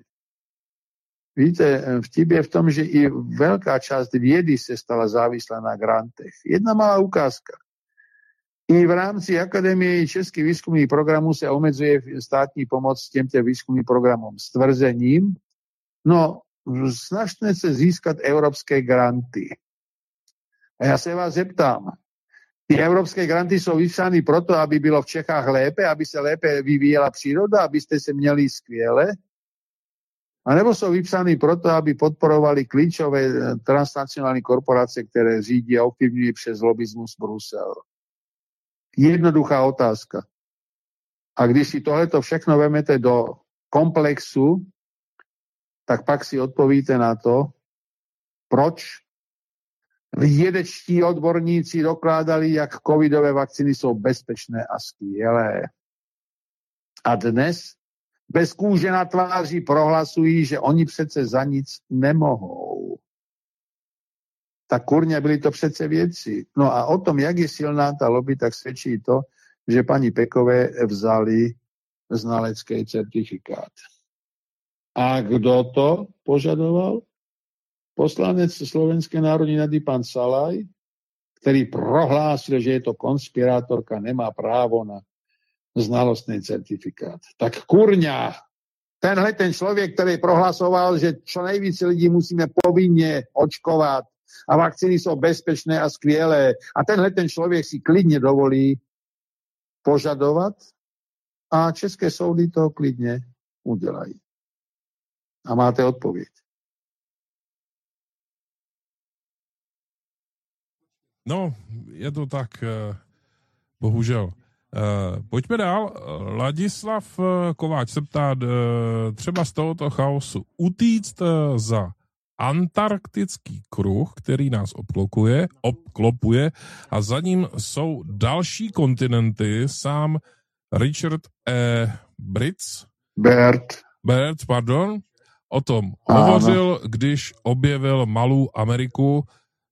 Víte, vtip je v tom, že i velká část vědy se stala závislá na grantech. Jedna malá ukázka. I v rámci Akademie českých výzkumných programů se omezuje státní pomoc těmto výzkumným programům s tvrzením, no, snažte se získat evropské granty. A já se vás zeptám, ty evropské granty jsou vypsány proto, aby bylo v Čechách lépe, aby se lépe vyvíjela příroda, abyste se měli skvěle, a nebo jsou vypsány proto, aby podporovali klíčové transnacionální korporace, které řídí a ovplyvňují přes lobismus Brusel. Jednoduchá otázka. A když si tohleto všechno vemete do komplexu, tak pak si odpovíte na to, proč vědečtí odborníci dokládali, jak covidové vakcíny jsou bezpečné a skvělé. A dnes bez kůže na tváři prohlasují, že oni přece za nic nemohou. Tak kurně byly to přece věci. No a o tom, jak je silná ta lobby, tak svědčí to, že paní Pekové vzali znalecký certifikát. A kdo to požadoval? Poslanec Slovenské národní rady pan Salaj, který prohlásil, že je to konspirátorka, nemá právo na znalostný certifikát. Tak kurňa, tenhle ten člověk, který prohlasoval, že čo nejvíce lidí musíme povinně očkovat a vakcíny jsou bezpečné a skvělé, a tenhle ten člověk si klidně dovolí požadovat a české soudy to klidně udělají. A máte odpověď. No, je to tak, bohužel. Pojďme dál. Ladislav Kováč se ptá, třeba z tohoto chaosu utíct za antarktický kruh, který nás obklopuje, obklopuje a za ním jsou další kontinenty. Sám Richard E. Britz, Bert. Bert, pardon, o tom hovořil, když objevil malou Ameriku.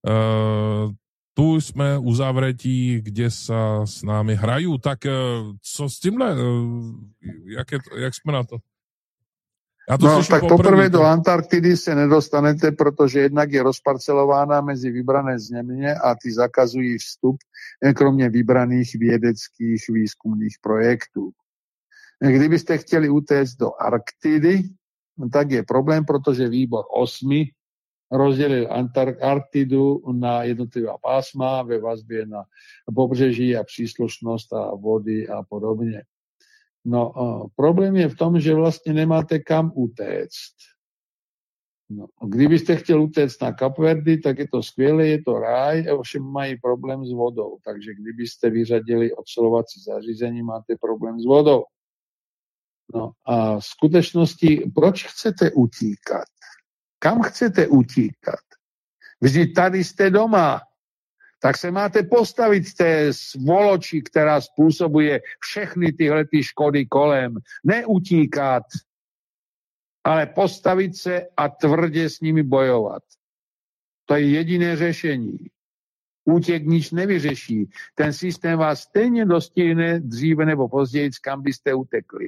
Tu jsme u zavretí, kde se s námi hrají. Tak co s tímhle? Jak, je to, jak jsme na to? Já to no, tak poprvé to... do Antarktidy se nedostanete, protože jednak je rozparcelována mezi vybrané země a ty zakazují vstup, kromě vybraných vědeckých výzkumných projektů. Kdybyste chtěli utéct do Arktidy, tak je problém, protože výbor osmi rozdělil Arktidu na jednotlivá pásma ve vazbě na pobřeží a příslušnost a vody a podobně. No, problém je v tom, že vlastně nemáte kam utéct. No, kdybyste chtěl utéct na Kapverdy, tak je to skvělé, je to ráj, ovšem mají problém s vodou. Takže kdybyste vyřadili ocelovací zařízení, máte problém s vodou. No a v skutečnosti, proč chcete utíkat? Kam chcete utíkat? Vždyť tady jste doma. Tak se máte postavit té svoloči, která způsobuje všechny tyhle ty škody kolem. Neutíkat, ale postavit se a tvrdě s nimi bojovat. To je jediné řešení. Útěk nič nevyřeší. Ten systém vás stejně dostihne dříve nebo později, kam byste utekli.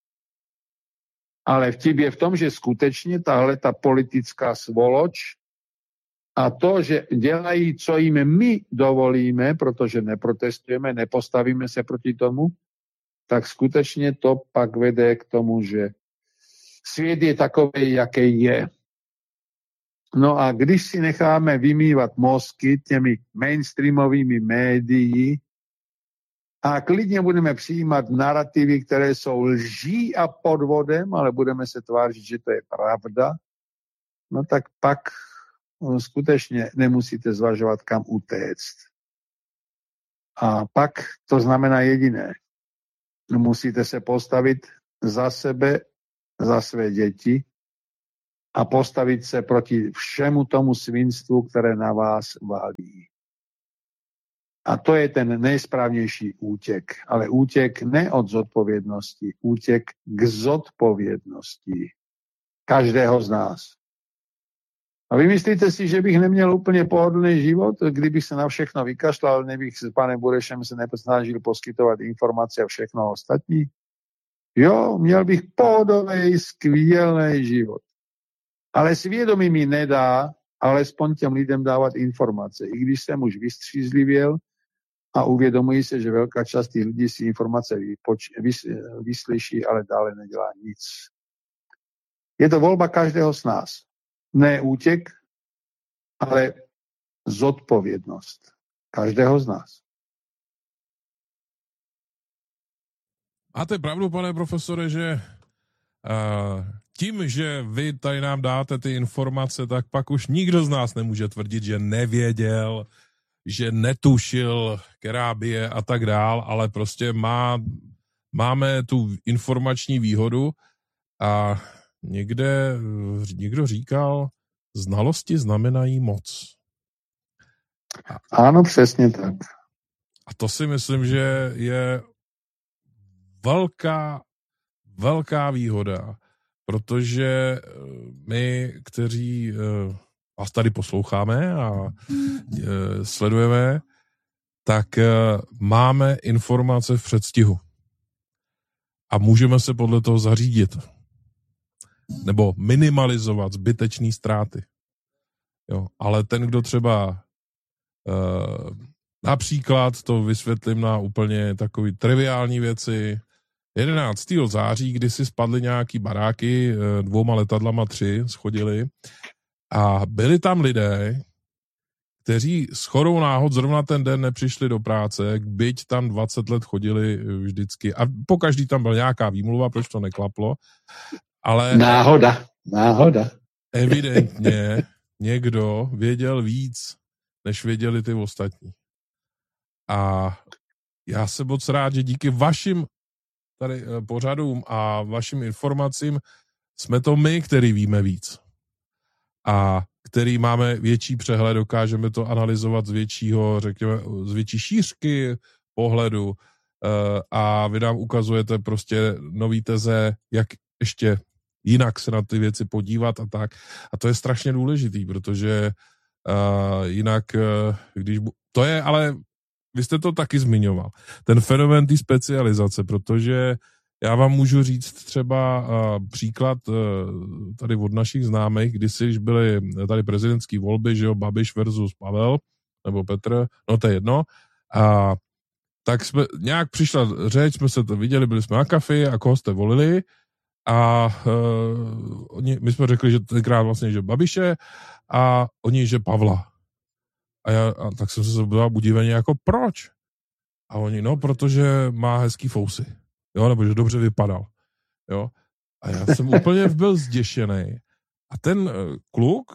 Ale vtip je v tom, že skutečně tahle ta politická svoloč a to, že dělají, co jim my dovolíme, protože neprotestujeme, nepostavíme se proti tomu, tak skutečně to pak vede k tomu, že svět je takový, jaký je. No a když si necháme vymývat mozky těmi mainstreamovými médií a klidně budeme přijímat narrativy, které jsou lží a podvodem, ale budeme se tvářit, že to je pravda, no tak pak no, skutečně nemusíte zvažovat, kam utéct. A pak to znamená jediné. Musíte se postavit za sebe, za své děti a postavit se proti všemu tomu svinstvu, které na vás válí. A to je ten nejsprávnější útěk. Ale útěk ne od zodpovědnosti, útěk k zodpovědnosti každého z nás. A vy myslíte si, že bych neměl úplně pohodlný život, kdybych se na všechno vykašlal, nebych s panem Burešem se nesnažil poskytovat informace a všechno ostatní? Jo, měl bych pohodlný, skvělý život. Ale svědomí mi nedá alespoň těm lidem dávat informace. I když jsem už vystřízlivěl a uvědomuji se, že velká část těch lidí si informace vypoč- vys- vyslyší, ale dále nedělá nic. Je to volba každého z nás. Ne útěk, ale zodpovědnost každého z nás. Máte pravdu, pane profesore, že uh, tím, že vy tady nám dáte ty informace, tak pak už nikdo z nás nemůže tvrdit, že nevěděl, že netušil, která by je a tak dál, ale prostě má, máme tu informační výhodu a někde někdo říkal, znalosti znamenají moc. Ano, přesně tak. A to si myslím, že je velká, velká výhoda, protože my, kteří vás tady posloucháme a sledujeme, tak máme informace v předstihu. A můžeme se podle toho zařídit. Nebo minimalizovat zbytečné ztráty. Jo, ale ten, kdo třeba například, to vysvětlím na úplně takový triviální věci, jedenáctého září, kdy si spadly nějaký baráky, dvouma letadlama tři schodili a byli tam lidé, kteří shodou náhod zrovna ten den nepřišli do práce, byť tam dvacet let chodili vždycky a pokaždý tam byla nějaká výmluva, proč to neklaplo, ale náhoda, náhoda. Evidentně někdo věděl víc, než věděli ty ostatní. A já jsem moc rád, že díky vašim tady pořadům a vašim informacím jsme to my, který víme víc. A který máme větší přehled, dokážeme to analyzovat z většího, řekněme, z větší šířky pohledu a vy nám ukazujete prostě nový teze, jak ještě jinak se na ty věci podívat a tak. A to je strašně důležitý, protože uh, jinak, uh, když... Bu- to je, ale vy jste to taky zmiňoval. Ten fenomén té specializace, protože já vám můžu říct třeba uh, příklad uh, tady od našich známých, když když byly tady prezidentský volby, že jo, Babiš versus Pavel, nebo Petr, no to je jedno, a tak jsme, nějak přišla řeč, jsme se to viděli, byli jsme na kafi a koho jste volili a uh, oni, my jsme řekli, že tenkrát vlastně, že Babiše a oni, že Pavla. A, já, a tak jsem se byl udivený jako proč? A oni, no, protože má hezký fousy. Jo, nebo že dobře vypadal. Jo. A já jsem úplně byl zděšený. A ten uh, kluk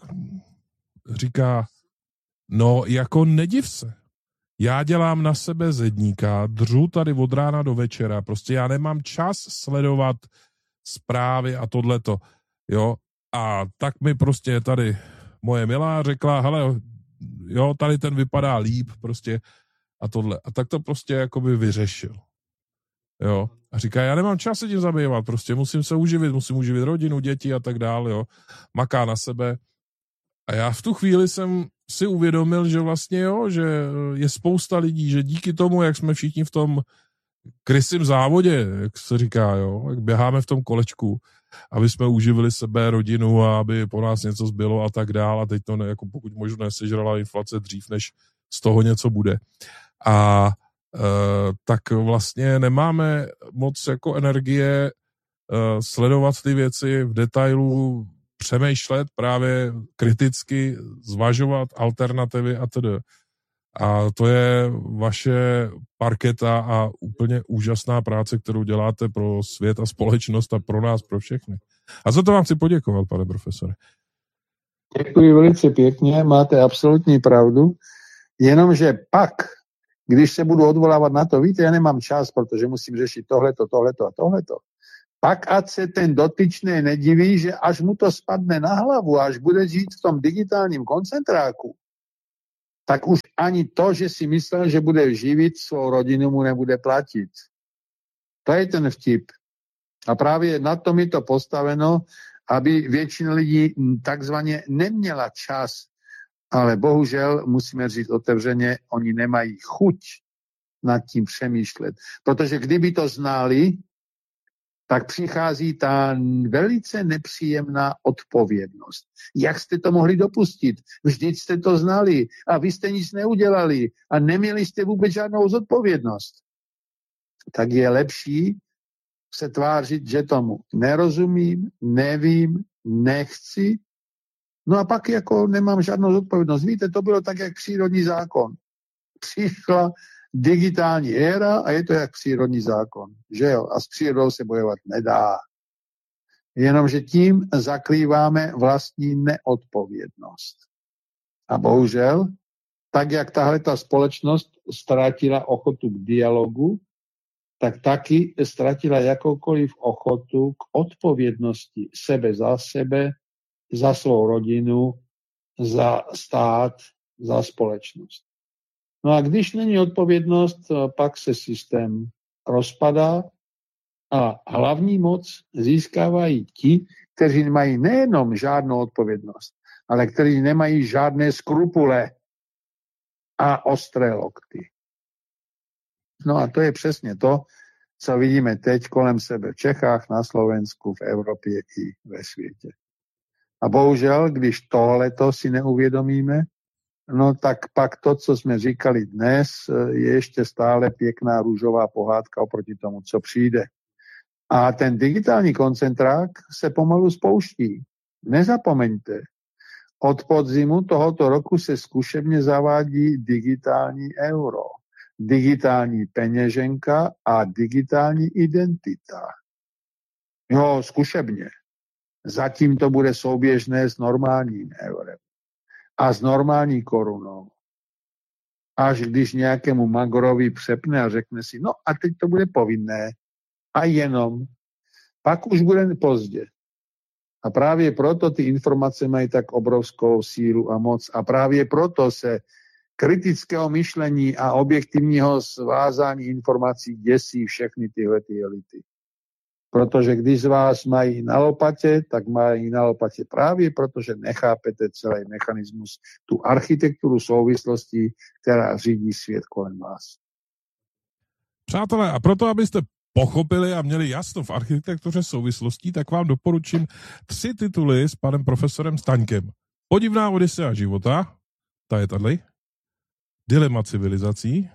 říká, no, jako nediv se. Já dělám na sebe zedníka, dřu tady od rána do večera, prostě já nemám čas sledovat zprávy a tohleto, jo, a tak mi prostě tady moje milá řekla, hele, jo, tady ten vypadá líp, prostě a tohle, a tak to prostě jakoby vyřešil, jo, a říká, já nemám čas se tím zabývat, prostě musím se uživit, musím uživit rodinu, děti a tak dále, jo, maká na sebe a já v tu chvíli jsem si uvědomil, že vlastně jo, že je spousta lidí, že díky tomu, jak jsme všichni v tom krysím závodě, jak se říká, jo, jak běháme v tom kolečku, aby jsme uživili sebe, rodinu a aby po nás něco zbylo a tak dál a teď to ne, jako pokud možno nesežrala inflace dřív, než z toho něco bude. A e, tak vlastně nemáme moc jako energie e, sledovat ty věci v detailu, přemýšlet právě kriticky, zvažovat alternativy a tedy. A to je vaše parketa a úplně úžasná práce, kterou děláte pro svět a společnost a pro nás, pro všechny. A za to vám chci poděkovat, pane profesore. Děkuji velice pěkně, máte absolutní pravdu, jenomže pak, když se budu odvolávat na to, víte, já nemám čas, protože musím řešit tohleto, tohleto a tohleto, pak ať se ten dotyčný nediví, že až mu to spadne na hlavu, až bude žít v tom digitálním koncentráku, tak už ani to, že si myslel, že bude živit svou rodinu, mu nebude platit. To je ten vtip. A právě na tom je to postaveno, aby většina lidí takzvaně neměla čas. Ale bohužel, musíme říct otevřeně, oni nemají chuť nad tím přemýšlet. Protože kdyby to znali, tak přichází ta velice nepříjemná odpovědnost. Jak jste to mohli dopustit? Vždyť jste to znali a vy jste nic neudělali a neměli jste vůbec žádnou zodpovědnost. Tak je lepší se tvářit, že tomu nerozumím, nevím, nechci, no a pak jako nemám žádnou zodpovědnost. Víte, to bylo tak, jak přírodní zákon. Přišla digitální éra a je to jak přírodní zákon. Že jo? A s přírodou se bojovat nedá. Jenomže tím zakrýváme vlastní neodpovědnost. A bohužel, tak jak tahle ta společnost ztratila ochotu k dialogu, tak taky ztratila jakoukoliv ochotu k odpovědnosti sebe za sebe, za svou rodinu, za stát, za společnost. No a když není odpovědnost, pak se systém rozpadá a hlavní moc získávají ti, kteří nemají nejenom žádnou odpovědnost, ale kteří nemají žádné skrupule a ostré lokty. No a to je přesně to, co vidíme teď kolem sebe v Čechách, na Slovensku, v Evropě i ve světě. A bohužel, když tohleto si neuvědomíme, no tak pak to, co jsme říkali dnes, je ještě stále pěkná růžová pohádka oproti tomu, co přijde. A ten digitální koncentrák se pomalu spouští. Nezapomeňte, od podzimu tohoto roku se zkušebně zavádí digitální euro, digitální peněženka a digitální identita. Jo, zkušebně. Zatím to bude souběžné s normálním eurem a s normální korunou. Až když nějakému magorovi přepne a řekne si, no a teď to bude povinné a jenom, pak už bude pozdě. A právě proto ty informace mají tak obrovskou sílu a moc a právě proto se kritického myšlení a objektivního svázání informací děsí všechny tyhle ty elity. Protože když z vás mají na lopatě, tak mají na lopatě právě protože nechápete celý mechanismus, tu architekturu souvislostí, která řídí svět kolem vás. Přátelé, a proto, abyste pochopili a měli jasno v architektuře souvislostí, tak vám doporučím tři tituly s panem profesorem Staňkem. Podivná Odysea života, ta je tady, Dilema civilizací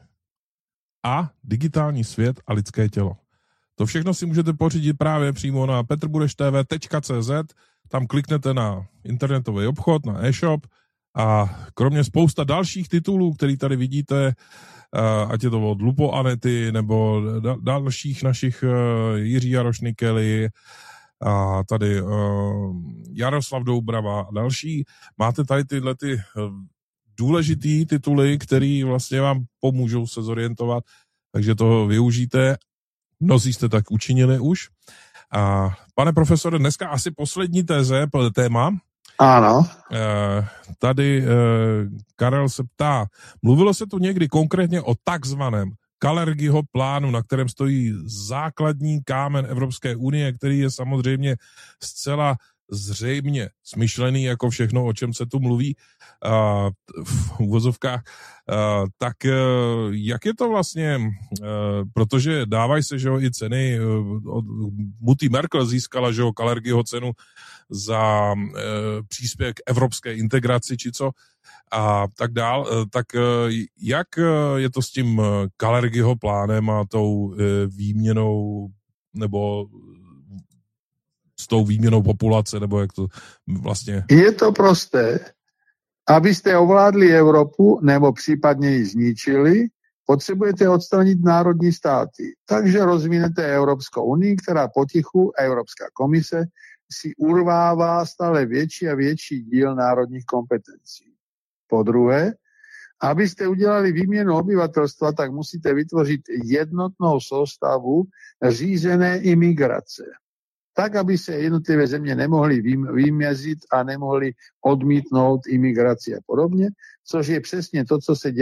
a Digitální svět a lidské tělo. To všechno si můžete pořídit právě přímo na petrbudeštv tečka cé zet, tam kliknete na internetový obchod, na e-shop a kromě spousta dalších titulů, který tady vidíte, ať je to od Lupo Anety nebo dalších našich Jiří Jaroš Nikely a tady Jaroslav Doubrava a další, máte tady tyhle ty důležitý tituly, který vlastně vám pomůžou se zorientovat, takže to využijte. Mnozí jste tak učinili už. A pane profesore, dneska asi poslední téze, téma. Ano. Tady Karel se ptá, mluvilo se tu někdy konkrétně o takzvaném Kalergiho plánu, na kterém stojí základní kámen Evropské unie, který je samozřejmě zcela zřejmě smyšlený jako všechno, o čem se tu mluví uh, v uvozovkách, uh, tak uh, jak je to vlastně, uh, protože dávají se, že jo, i ceny, uh, Mutti Merkel získala, že jo, Kalergiho cenu za uh, příspěvek k evropské integraci, či co, a tak dál, uh, tak uh, jak uh, je to s tím uh, Kalergiho plánem a tou uh, výměnou, nebo s tou výměnou populace, nebo jak to vlastně... Je to prosté. Abyste ovládli Evropu, nebo případně ji zničili, potřebujete odstranit národní státy. Takže rozvinete Evropskou unii, která potichu, Evropská komise, si urvává stále větší a větší díl národních kompetencí. Po druhé, abyste udělali výměnu obyvatelstva, tak musíte vytvořit jednotnou soustavu řízené imigrace. Tak, aby se jednotlivé země nemohly vymezit a nemohly odmítnout imigraci a podobně, což je přesně to, co se děje